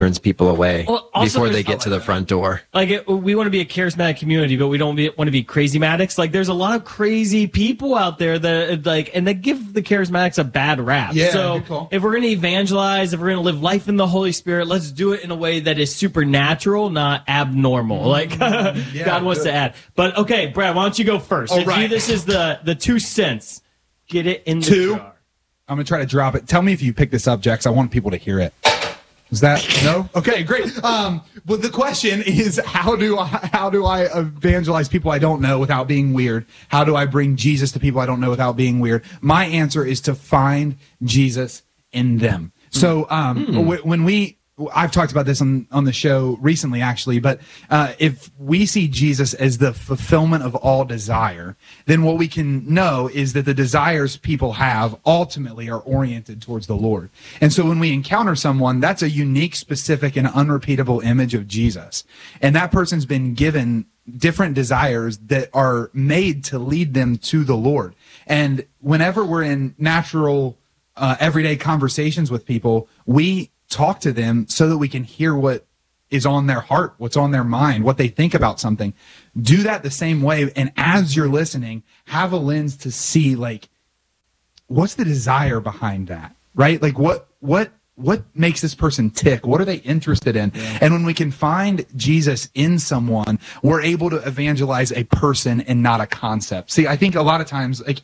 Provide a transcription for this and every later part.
turns people away before they get to the that. front door. Like, we want to be a charismatic community, but we don't want to be crazy-matics. Like, there's a lot of crazy people out there that, like, and they give the charismatics a bad rap. Yeah, so good call. if we're going to evangelize, if we're going to live life in the Holy Spirit, let's do it in a way that is supernatural, not abnormal. Like, God wants to add. But, okay, Brad, why don't you go first? This is the 2 cents. Get it in the jar. I'm going to try to drop it. Tell me if you pick this up, Jax. I want people to hear it. Is that no? Okay, great. But the question is, how do I evangelize people I don't know without being weird? How do I bring Jesus to people I don't know without being weird? My answer is to find Jesus in them. So when I've talked about this on the show recently, actually, but if we see Jesus as the fulfillment of all desire, then what we can know is that the desires people have ultimately are oriented towards the Lord. And so when we encounter someone, that's a unique, specific, and unrepeatable image of Jesus. And that person's been given different desires that are made to lead them to the Lord. And whenever we're in natural, everyday conversations with people, we talk to them so that we can hear what is on their heart, what's on their mind, what they think about something. Do that the same way. And as you're listening, have a lens to see, like, what's the desire behind that, right? Like, what makes this person tick? What are they interested in? Yeah. And when we can find Jesus in someone, we're able to evangelize a person and not a concept. See, I think a lot of times, like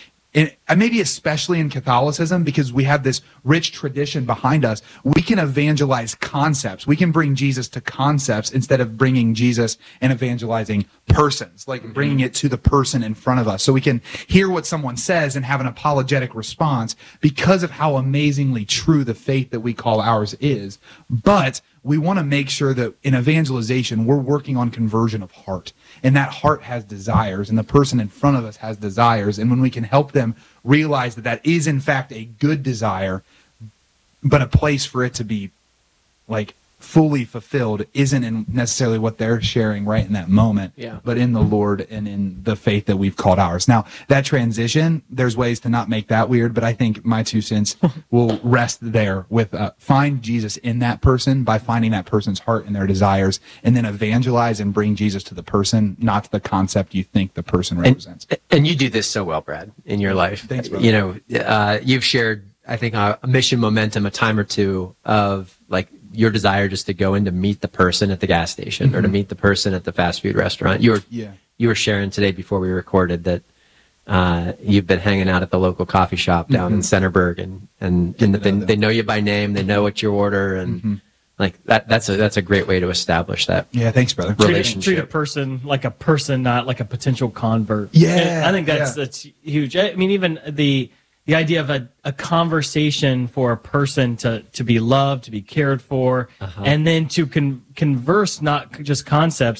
maybe especially in Catholicism, because we have this rich tradition behind us, we can evangelize concepts. We can bring Jesus to concepts instead of bringing Jesus and evangelizing persons, like bringing it to the person in front of us. So we can hear what someone says and have an apologetic response because of how amazingly true the faith that we call ours is. But we want to make sure that in evangelization, we're working on conversion of heart. And that heart has desires, and the person in front of us has desires. And when we can help them realize that that is, in fact, a good desire, but a place for it to be, like, fully fulfilled isn't necessarily what they're sharing right in that moment, but in the Lord and in the faith that we've called ours. Now, that transition, there's ways to not make that weird, but I think my 2 cents will rest there with find Jesus in that person by finding that person's heart and their desires, and then evangelize and bring Jesus to the person, not to the concept you think the person represents. And you do this so well, Brad, in your life. Thanks, brother. You know, you've shared, I think, a mission momentum a time or two of, like, your desire just to go in to meet the person at the gas station or to meet the person at the fast food restaurant. You were sharing today before we recorded that you've been hanging out at the local coffee shop down in Centerburg, and they know you by name, they know what you order, and like that's a great way to establish that. Yeah, thanks, brother. Treat a person like a person, not like a potential convert. Yeah, and I think that's huge. I mean, even the idea of a conversation for a person to be loved, to be cared for, and then to converse, not just concepts.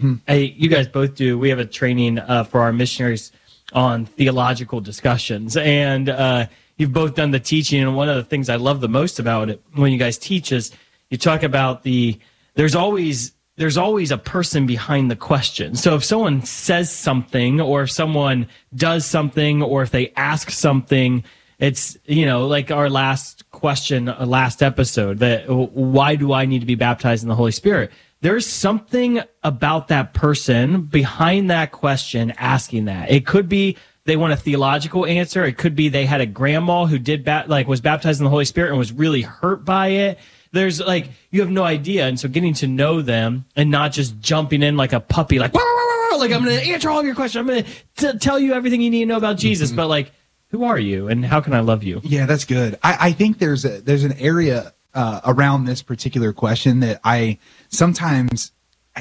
You guys both do. We have a training for our missionaries on theological discussions, and you've both done the teaching. And one of the things I love the most about it when you guys teach is you talk about there's always a person behind the question. So if someone says something, or if someone does something, or if they ask something, it's, like our last question, last episode, that why do I need to be baptized in the Holy Spirit? There's something about that person behind that question asking that. It could be they want a theological answer. It could be they had a grandma who was baptized in the Holy Spirit and was really hurt by it. There's you have no idea. And so getting to know them and not just jumping in like a puppy, like, wah, wah, wah, like I'm going to answer all of your questions. I'm going to tell you everything you need to know about Jesus. But who are you and how can I love you? Yeah, that's good. I think there's an area around this particular question that I sometimes,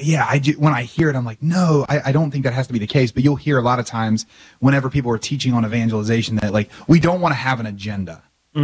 I do. When I hear it, I'm like, no, I don't think that has to be the case. But you'll hear a lot of times whenever people are teaching on evangelization that we don't want to have an agenda.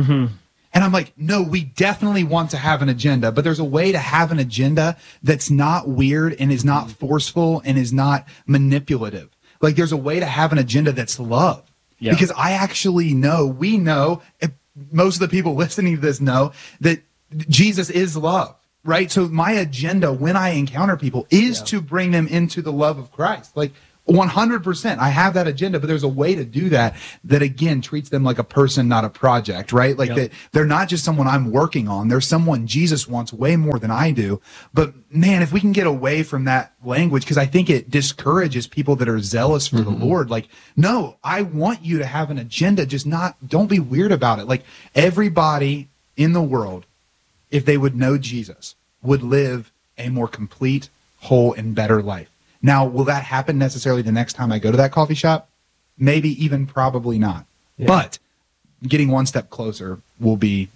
And I'm like, no, we definitely want to have an agenda, but there's a way to have an agenda that's not weird and is not forceful and is not manipulative. Like, there's a way to have an agenda that's love. Yeah. Because I actually we know, most of the people listening to this know that Jesus is love, right? So my agenda when I encounter people is to bring them into the love of Christ. Like, 100%. I have that agenda, but there's a way to do that again treats them like a person, not a project, right? Like that they're not just someone I'm working on. They're someone Jesus wants way more than I do. But man, if we can get away from that language, because I think it discourages people that are zealous for the Lord. Like, no, I want you to have an agenda, just don't be weird about it. Like, everybody in the world, if they would know Jesus, would live a more complete, whole, and better life. Now, will that happen necessarily the next time I go to that coffee shop? Maybe even probably not. Yeah. But getting one step closer will be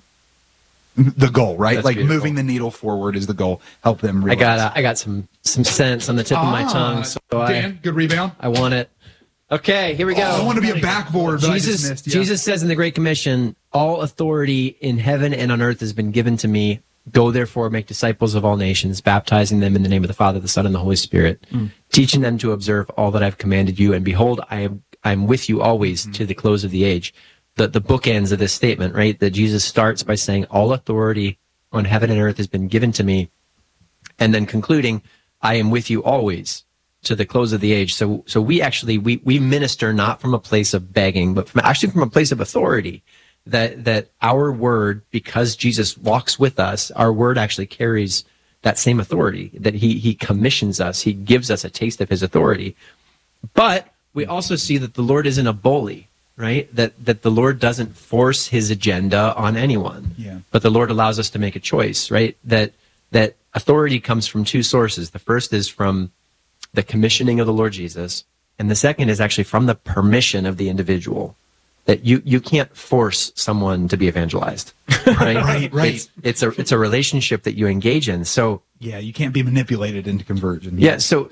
the goal, right? That's like beautiful. Moving the needle forward is the goal. Help them realize. I got some sense on the tip of my tongue. So Dan, good rebound. I want it. Okay, here we go. I want to be a backboard, but I just missed. Yeah. Jesus says in the Great Commission, all authority in heaven and on earth has been given to me. Go therefore, make disciples of all nations, baptizing them in the name of the Father, the Son, and the Holy Spirit, teaching them to observe all that I've commanded you. And behold, I am with you always to the close of the age. The bookends of this statement, right? That Jesus starts by saying, all authority on heaven and earth has been given to me. And then concluding, I am with you always to the close of the age. So we actually, we minister not from a place of begging, but from a place of authority. That our word, because Jesus walks with us, our word actually carries that same authority, that he commissions us. He gives us a taste of his authority. But we also see that the Lord isn't a bully, right? That the Lord doesn't force his agenda on anyone. Yeah. But the Lord allows us to make a choice, right? That authority comes from two sources. The first is from the commissioning of the Lord Jesus, and the second is actually from the permission of the individual. That you can't force someone to be evangelized, right? Right. It's a relationship that you engage in. So yeah, you can't be manipulated into conversion. Yeah. So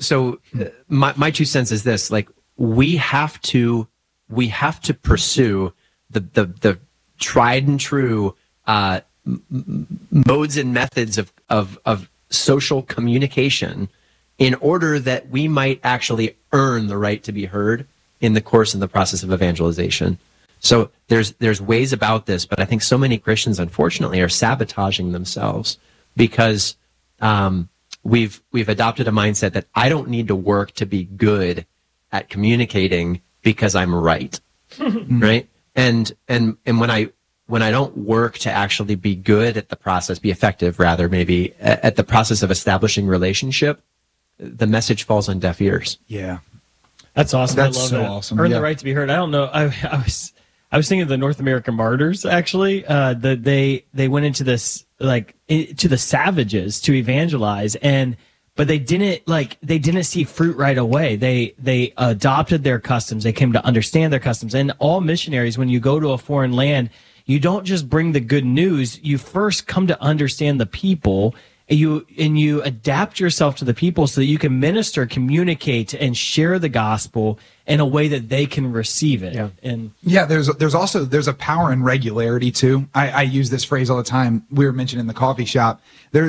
my 2 cents is this: like we have to pursue the tried and true modes and methods of social communication in order that we might actually earn the right to be heard in the course and the process of evangelization. So there's ways about this, but I think so many Christians, unfortunately, are sabotaging themselves because we've adopted a mindset that I don't need to work to be good at communicating because I'm right, right? And when I don't work to actually be good at the process, be effective rather, maybe at the process of establishing relationship, the message falls on deaf ears. Yeah. That's awesome. That's I love so that. awesome. Earn Yeah. the right to be heard. I don't know. I was thinking of the North American martyrs, actually. That they went into this, to the savages to evangelize, but they didn't see fruit right away. They adopted their customs. They came to understand their customs. And all missionaries, when you go to a foreign land, you don't just bring the good news. You first come to understand the people. You adapt yourself to the people so that you can minister, communicate, and share the gospel in a way that they can receive it. Yeah. And there's a power in regularity too. I use this phrase all the time. We were mentioning in the coffee shop.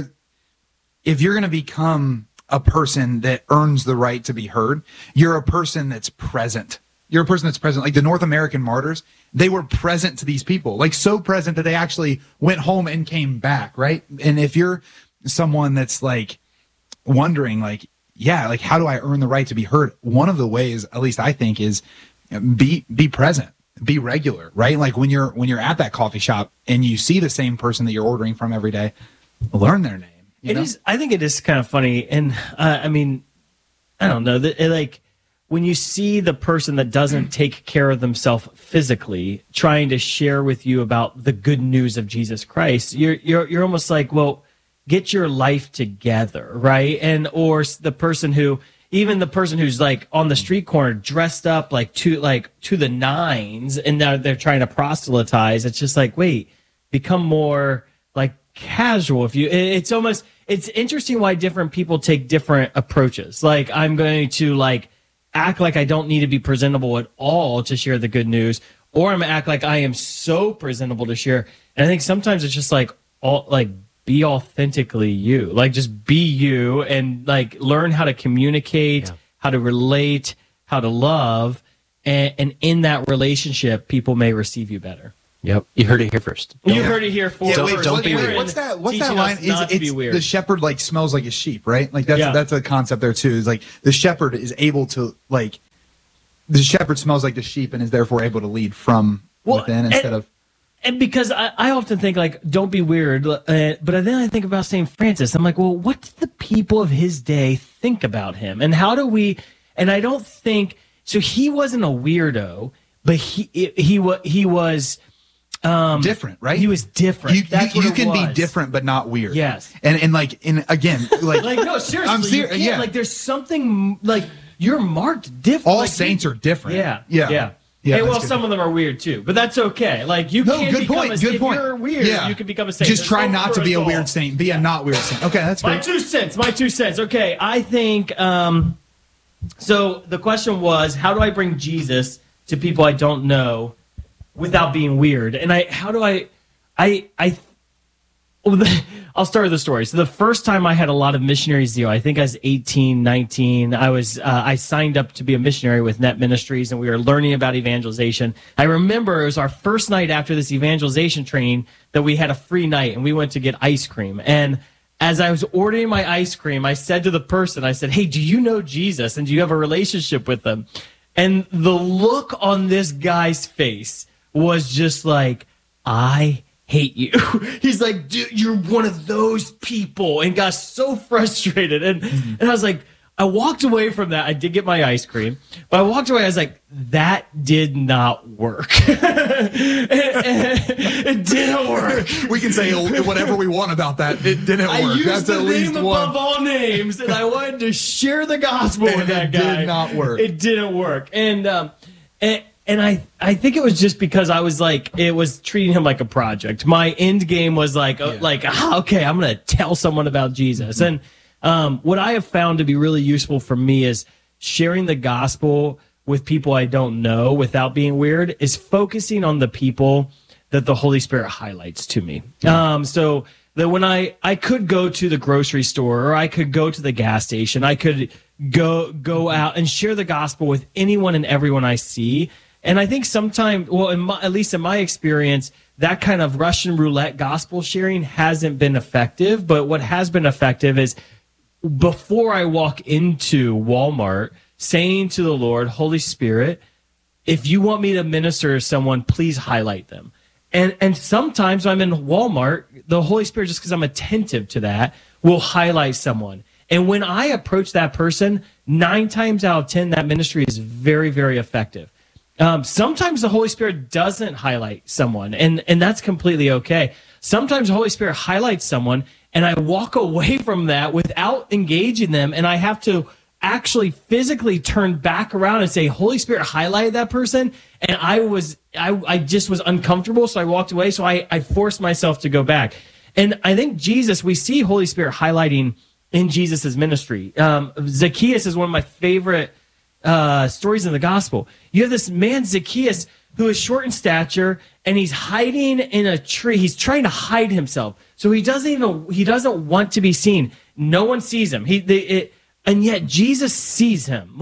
If you're going to become a person that earns the right to be heard, you're a person that's present. You're a person that's present. Like the North American martyrs, they were present to these people, like so present that they actually went home and came back, right? And if you're someone that's like wondering like how do I earn the right to be heard, one of the ways, at least I think, is be present, be regular, right? Like when you're at that coffee shop and you see the same person that you're ordering from every day, learn their name. I think it is kind of funny, and I mean, I don't know, like when you see the person that doesn't take care of themselves physically trying to share with you about the good news of Jesus Christ, you're almost like, well, get your life together, right? And or the person who's like on the street corner dressed up to the nines, and now they're trying to proselytize. It's just like, wait, become more like casual. It's interesting why different people take different approaches. Like I'm going to act like I don't need to be presentable at all to share the good news, or I'm gonna act like I am so presentable to share. And I think sometimes it's just be authentically you, just be you, and learn how to communicate, how to relate, how to love, and in that relationship, people may receive you better. Yep, you heard it here first. You heard it here first. Don't be weird. What's that line? It's the shepherd smells like a sheep, right? That's a concept there too. Is the shepherd is able to the shepherd smells like the sheep and is therefore able to lead from within instead of. And because I often think, like, don't be weird, but then I think about St. Francis. I'm like, well, what did the people of his day think about him? And how do we, and I don't think, so he wasn't a weirdo, but he was different, right? He was different. You can be different, but not weird. Yes. And again, like, like, no, seriously. I'm serious. Yeah. Like, there's something, like, you're marked different. All like, saints are different. Yeah. Hey, well, some of them are weird too, but that's okay. Like, you can't become a saint. If you're weird, you can become a saint. Just try not to be a weird saint. Be a not weird saint. Okay, that's great. My 2 cents. Okay, I think, so the question was, how do I bring Jesus to people I don't know without being weird? And I'll start with the story. So the first time I had a lot of missionary zeal, I think I was 18, 19. I signed up to be a missionary with Net Ministries, and we were learning about evangelization. I remember it was our first night after this evangelization training that we had a free night, and we went to get ice cream. And as I was ordering my ice cream, I said to the person, I said, hey, do you know Jesus, and do you have a relationship with him? And the look on this guy's face was just like, I hate you. He's like, dude, you're one of those people, and got so frustrated. And I was like, I walked away from that. I did get my ice cream, but I walked away. I was like, that did not work. It didn't work. We can say whatever we want about that. It didn't work. I used That's the at least name one. above all names, and I wanted to share the gospel with that guy. It did not work. It didn't work. And I think it was just because I was like, it was treating him like a project. My end game was like, okay, I'm going to tell someone about Jesus. And what I have found to be really useful for me is sharing the gospel with people I don't know without being weird, is focusing on the people that the Holy Spirit highlights to me. So that when I could go to the grocery store, or I could go to the gas station, I could go out and share the gospel with anyone and everyone I see. And I think sometimes, well, at least in my experience, that kind of Russian roulette gospel sharing hasn't been effective. But what has been effective is, before I walk into Walmart, saying to the Lord, Holy Spirit, if you want me to minister to someone, please highlight them. And sometimes I'm in Walmart, the Holy Spirit, just because I'm attentive to that, will highlight someone. And when I approach that person, 9 times out of 10, that ministry is very, very effective. Sometimes the Holy Spirit doesn't highlight someone, and that's completely okay. Sometimes the Holy Spirit highlights someone, and I walk away from that without engaging them, and I have to actually physically turn back around and say, Holy Spirit highlighted that person, and I just was uncomfortable, so I walked away, so I forced myself to go back. And I think Jesus, we see Holy Spirit highlighting in Jesus' ministry. Zacchaeus is one of my favorite stories in the gospel. You have this man, Zacchaeus, who is short in stature, and he's hiding in a tree. He's trying to hide himself. So he doesn't want to be seen. No one sees him. And yet Jesus sees him.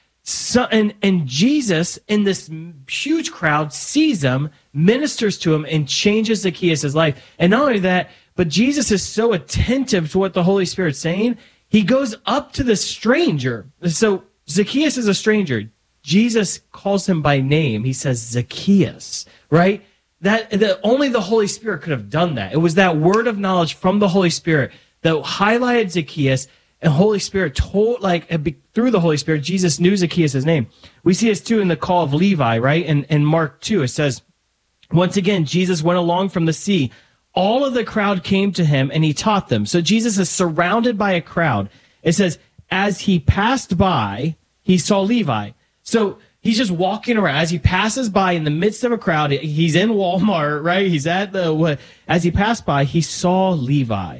And Jesus, in this huge crowd, sees him, ministers to him, and changes Zacchaeus' life. And not only that, but Jesus is so attentive to what the Holy Spirit's saying, he goes up to the stranger. So Zacchaeus is a stranger. Jesus calls him by name. He says, Zacchaeus, right? Only the Holy Spirit could have done that. It was that word of knowledge from the Holy Spirit that highlighted Zacchaeus, and Holy Spirit through the Holy Spirit, Jesus knew Zacchaeus' name. We see this too in the call of Levi, right? In Mark 2, it says, once again, Jesus went along from the sea. All of the crowd came to him, and he taught them. So Jesus is surrounded by a crowd. It says, as he passed by, he saw Levi. So he's just walking around. As he passes by in the midst of a crowd, he's in Walmart, right? He's as he passed by, he saw Levi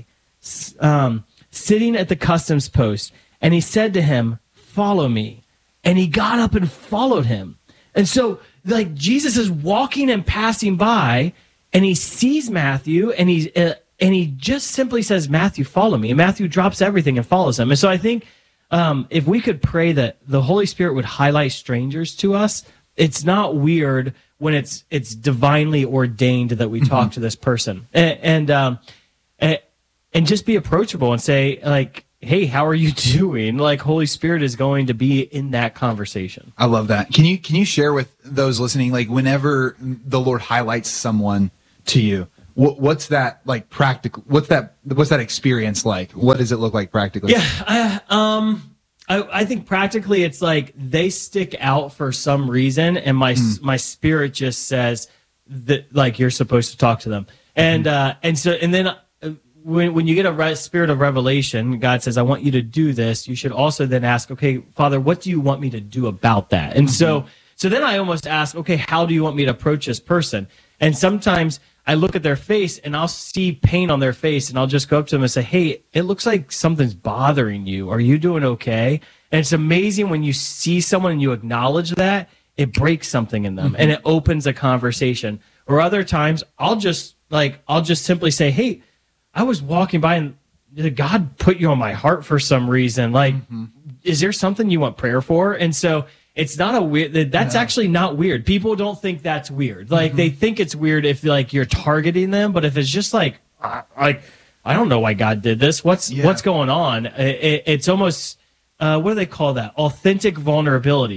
sitting at the customs post. And he said to him, follow me. And he got up and followed him. And so, Jesus is walking and passing by, and he sees Matthew, and he just simply says, Matthew, follow me. And Matthew drops everything and follows him. And so I think if we could pray that the Holy Spirit would highlight strangers to us, it's not weird when it's divinely ordained that we talk to this person. And just be approachable and say, hey, how are you doing? Like, Holy Spirit is going to be in that conversation. I love that. Can you share with those listening, like, whenever the Lord highlights someone to you, what's that like practical? What's that experience like? What does it look like practically? Yeah, I think practically it's like they stick out for some reason, and my spirit just says that, like, you're supposed to talk to them, and then when you get a spirit of revelation, God says, I want you to do this. You should also then ask, okay, Father, what do you want me to do about that? And so then I almost ask, okay, how do you want me to approach this person? And sometimes I look at their face and I'll see pain on their face, and I'll just go up to them and say, hey, it looks like something's bothering you. Are you doing okay? And it's amazing when you see someone and you acknowledge that, it breaks something in them and it opens a conversation. Or other times I'll just simply say, hey, I was walking by and God put you on my heart for some reason. Like, is there something you want prayer for? And so it's not a weird, that's actually not weird. People don't think that's weird. Like, they think it's weird if, like, you're targeting them, but if it's just like, I don't know why God did this. What's going on? It's almost, what do they call that? Authentic vulnerability.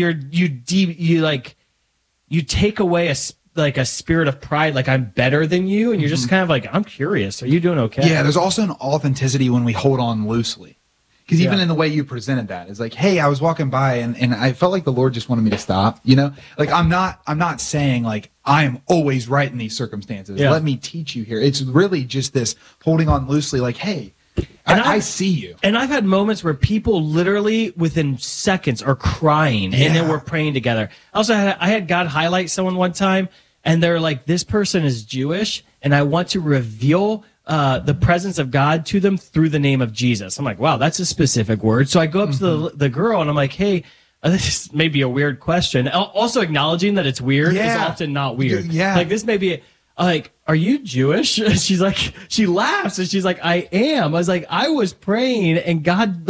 You take away a spirit of pride, like I'm better than you, and you're just kind of like, I'm curious. Are you doing okay? Yeah, there's also an authenticity when we hold on loosely. Because even in the way you presented that, it's like, hey, I was walking by and I felt like the Lord just wanted me to stop, you know? Like, I'm not saying, like, I'm always right in these circumstances. Yeah. Let me teach you here. It's really just this holding on loosely, like, hey, I see you. And I've had moments where people literally within seconds are crying, and then we're praying together. Also, I had God highlight someone one time, and they're like, this person is Jewish, and I want to reveal the presence of God to them through the name of Jesus. I'm like, wow, that's a specific word. So I go up to the girl, and I'm like, hey, this may be a weird question. Also acknowledging that it's weird is often not weird. Yeah. Like, this may be, like, are you Jewish? She's like, she laughs, and she's like, I am. I was like, I was praying, and God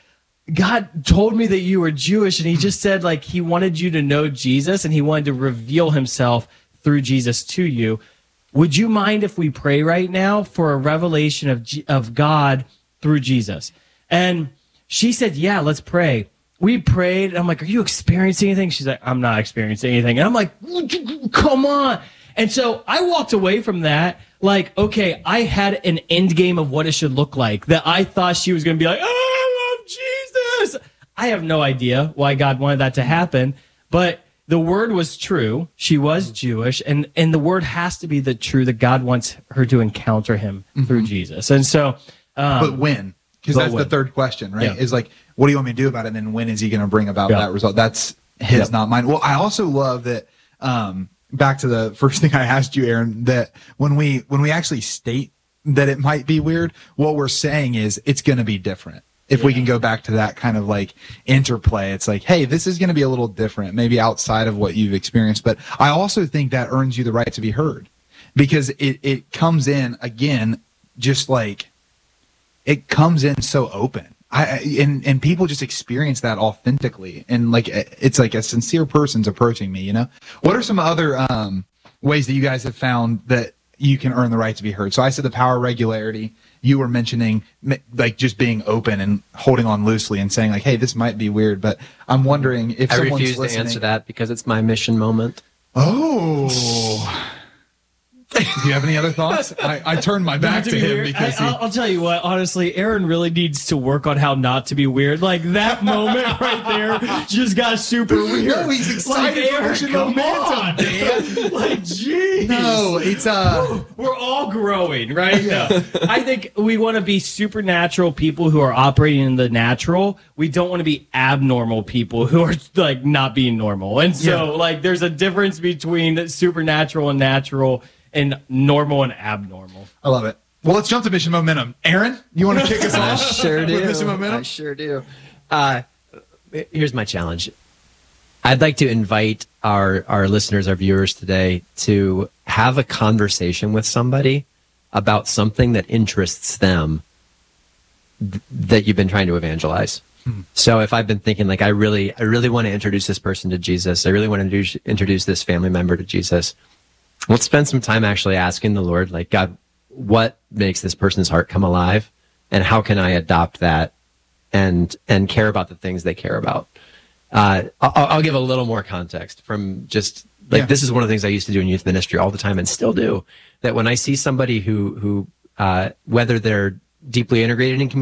told me that you were Jewish, and he just said, like, he wanted you to know Jesus, and he wanted to reveal himself through Jesus to you. Would you mind if we pray right now for a revelation of God through Jesus? And she said, yeah, let's pray. We prayed, and I'm like, are you experiencing anything? She's like, I'm not experiencing anything. And I'm like, come on. And so I walked away from that like, okay, I had an end game of what it should look like, that I thought she was going to be like, oh, I love Jesus. I have no idea why God wanted that to happen, but the word was true. She was Jewish, and the word has to be the true, that God wants her to encounter him through Jesus. And so, but when? Because that's the third question, right? Yeah. Is like, what do you want me to do about it? And then when is he going to bring about that result? That's his, not mine. Well, I also love that, back to the first thing I asked you, Aaron, that when we actually state that it might be weird, what we're saying is it's going to be different. If we can go back to that kind of like interplay, it's like, hey, this is going to be a little different, maybe outside of what you've experienced. But I also think that earns you the right to be heard, because it comes in, again, just like, it comes in so open. And people just experience that authentically. And like, it's like a sincere person's approaching me, you know? What are some other ways that you guys have found that you can earn the right to be heard? So I said the power of regularity. You were mentioning like just being open and holding on loosely and saying like, hey, this might be weird, but I'm wondering if I someone's refuse listening. to answer that because it's my mission moment. Oh. Do you have any other thoughts? I turned my back to him because I'll tell you what, honestly, Aaron really needs to work on how not to be weird. Like, that moment right there just got super weird. No, he's excited for Mission Momentum, man. Like, jeez. No, it's we're all growing, right? Yeah. No. I think we want to be supernatural people who are operating in the natural. We don't want to be abnormal people who are like not being normal. And so like there's a difference between supernatural and natural, and normal and abnormal. I love it. Well, let's jump to Mission Momentum. Aaron, you want to kick us off? I sure do. Mission Momentum? I sure do. Here's my challenge. I'd like to invite our listeners, our viewers today, to have a conversation with somebody about something that interests them that you've been trying to evangelize. So if I've been thinking like, I really want to introduce this person to Jesus, I really want to introduce this family member to Jesus, let's spend some time actually asking the Lord, like, God, what makes this person's heart come alive? and how can I adopt that and care about the things they care about. I'll give a little more context from just like, this is one of the things I used to do in youth ministry all the time and still do, that when I see somebody who whether they're deeply integrated in community